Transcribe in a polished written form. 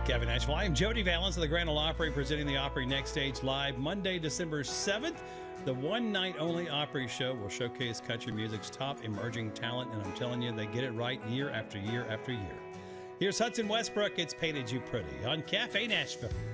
Cafe Nashville. I am Jody Valens of the Grand Ole Opry, presenting the Opry Next Stage live Monday, December 7th. The one-night-only Opry show will showcase country music's top emerging talent, and I'm telling you, they get it right year after year after year. Here's Hudson Westbrook. It's Painted You Pretty on Cafe Nashville.